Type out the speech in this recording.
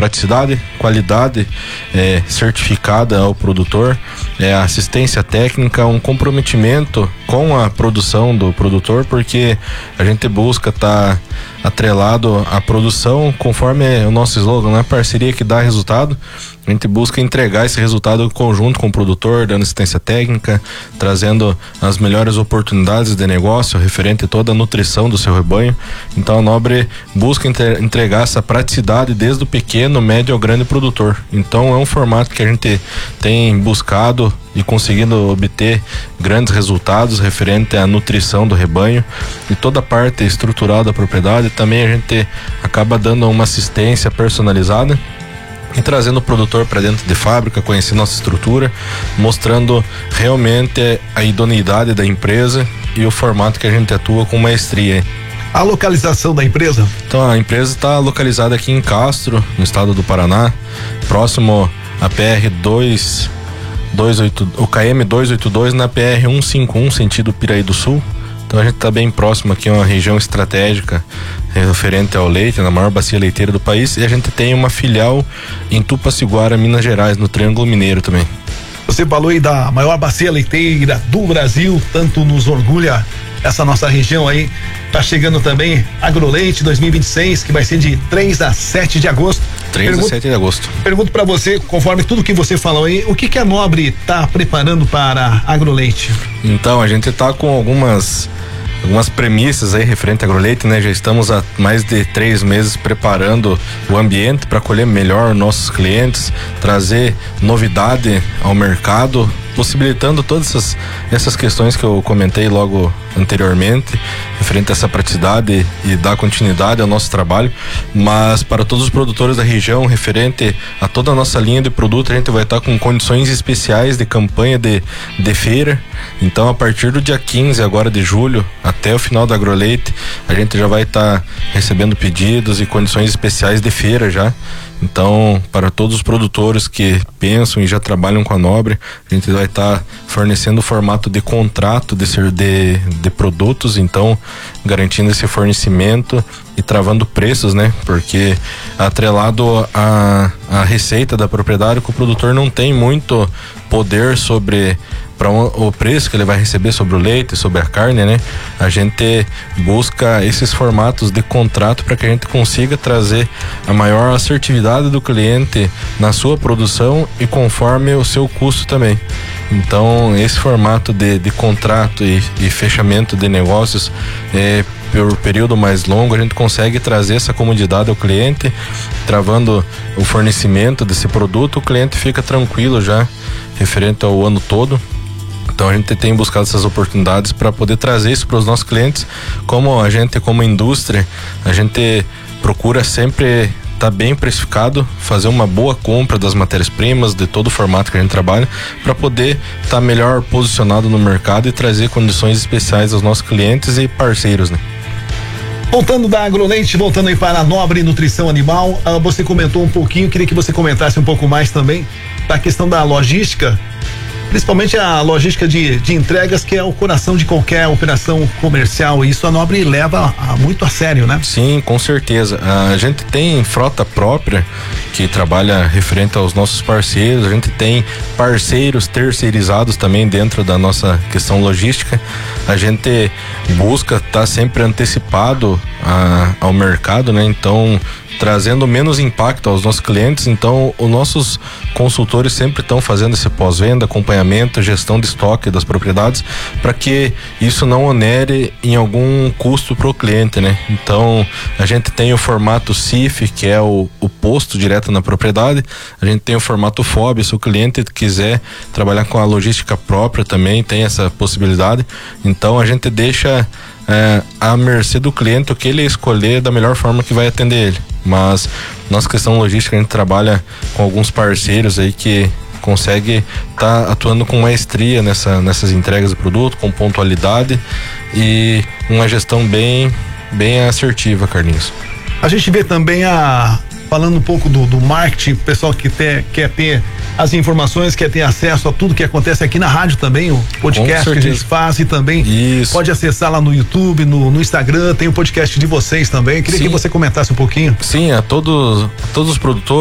praticidade, qualidade certificada ao produtor, assistência técnica, um comprometimento com a produção do produtor, porque a gente busca estar atrelado à produção conforme o nosso slogan, né? Parceria que dá resultado. A gente busca entregar esse resultado em conjunto com o produtor, dando assistência técnica, trazendo as melhores oportunidades de negócio referente a toda a nutrição do seu rebanho. Então a Nobre busca entregar essa praticidade desde o pequeno, médio ao grande produtor. Então é um formato que a gente tem buscado e conseguindo obter grandes resultados referente à nutrição do rebanho, e toda a parte estrutural da propriedade também a gente acaba dando uma assistência personalizada e trazendo o produtor para dentro de fábrica, conhecer nossa estrutura, mostrando realmente a idoneidade da empresa e o formato que a gente atua com maestria. A localização da empresa? Então a empresa está localizada aqui em Castro, no estado do Paraná, próximo à PR o KM 282 na PR 151, sentido Piraí do Sul. Então a gente está bem próximo aqui, uma região estratégica referente ao leite, na maior bacia leiteira do país, e a gente tem uma filial em Tupaciguara, Minas Gerais, no Triângulo Mineiro também. Você falou aí da maior bacia leiteira do Brasil, tanto nos orgulha essa nossa região aí. Tá chegando também Agroleite 2026, que vai ser de 3 a 7 de agosto. 3 a 7 de agosto. Pergunto para você, conforme tudo que você falou aí, o que a Nobre tá preparando para Agroleite? Então, a gente tá com algumas premissas aí referente a Agroleite, né? Já estamos há mais de 3 meses preparando o ambiente para acolher melhor nossos clientes, trazer novidade ao mercado, possibilitando todas essas questões que eu comentei logo anteriormente, referente a essa praticidade e dar continuidade ao nosso trabalho. Mas para todos os produtores da região, referente a toda a nossa linha de produto, a gente vai estar com condições especiais de campanha de feira. Então, a partir do dia 15 agora de julho até o final da Agroleite, a gente já vai estar recebendo pedidos e condições especiais de feira já. Então, para todos os produtores que pensam e já trabalham com a Nobre, a gente vai estar fornecendo o formato de contrato de produtos, então garantindo esse fornecimento e travando preços, né? Porque atrelado à receita da propriedade, que o produtor não tem muito poder sobre o preço que ele vai receber sobre o leite, sobre a carne, né? A gente busca esses formatos de contrato para que a gente consiga trazer a maior assertividade do cliente na sua produção e conforme o seu custo também. Então, esse formato de contrato e fechamento de negócios por período mais longo, a gente consegue trazer essa comodidade ao cliente, travando o fornecimento desse produto, o cliente fica tranquilo já referente ao ano todo. Então a gente tem buscado essas oportunidades para poder trazer isso para os nossos clientes. Como indústria, a gente procura sempre estar bem precificado, fazer uma boa compra das matérias-primas, de todo o formato que a gente trabalha, para poder estar melhor posicionado no mercado e trazer condições especiais aos nossos clientes e parceiros, né? Voltando da Agroleite, voltando aí para a Nobre Nutrição Animal, você comentou um pouquinho, queria que você comentasse um pouco mais também da questão da logística, principalmente a logística de entregas, que é o coração de qualquer operação comercial. Isso a Nobre leva muito a sério, né? Sim, com certeza. A gente tem frota própria que trabalha referente aos nossos parceiros, a gente tem parceiros terceirizados também dentro da nossa questão logística. A gente busca estar sempre antecipado ao mercado, né? Então, trazendo menos impacto aos nossos clientes. Então, os nossos consultores sempre estão fazendo esse pós-venda, acompanhamento, gestão de estoque das propriedades, para que isso não onere em algum custo para o cliente, né? Então, a gente tem o formato CIF, que é o posto direto na propriedade. A gente tem o formato FOB, se o cliente quiser trabalhar com a logística própria também tem essa possibilidade. Então, a gente deixa à mercê do cliente o que ele escolher da melhor forma que vai atender ele. Mas nossa questão logística, a gente trabalha com alguns parceiros aí que consegue estar atuando com maestria nessas entregas de produto, com pontualidade e uma gestão bem assertiva, Carlinhos. A gente vê também falando um pouco do marketing, o pessoal que quer ter as informações, quer ter acesso a tudo que acontece aqui na rádio também, o podcast que a gente faz, e também pode acessar lá no YouTube, no Instagram, tem o podcast de vocês também. Queria que você comentasse um pouquinho. Sim, a todos os produtores,